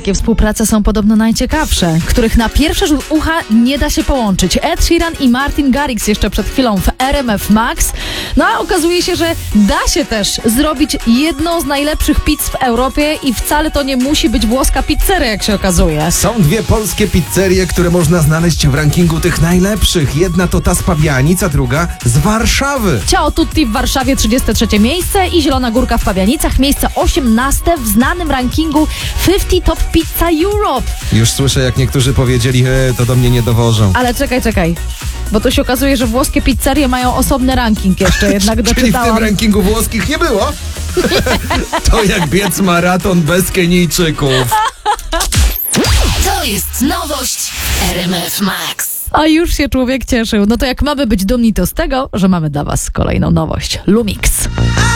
Takie współprace są podobno najciekawsze, których na pierwszy rzut ucha nie da się połączyć. Ed Sheeran i Martin Garrix jeszcze przed chwilą w RMF Max. No a okazuje się, że da się też zrobić jedną z najlepszych pizz w Europie i wcale to nie musi być włoska pizzeria, jak się okazuje. Są dwie polskie pizzerie, które można znaleźć w rankingu tych najlepszych. Jedna to ta z Pabianic, a druga z Warszawy. Ciao Tutti w Warszawie 33 miejsce i Zielona Górka w Pabianicach miejsce 18 w znanym rankingu 50 Top Pizza Europe. Już słyszę, jak niektórzy powiedzieli, to do mnie nie dowożą. Ale czekaj, bo tu się okazuje, że włoskie pizzerie mają osobny ranking jeszcze, jednak Czyli w doczytałam. tym rankingu włoskich nie było? To jak biec maraton bez Kenijczyków. To jest nowość RMF Max. A już się człowiek cieszył. No to jak mamy być dumni, to z tego, że mamy dla was kolejną nowość. Lumix.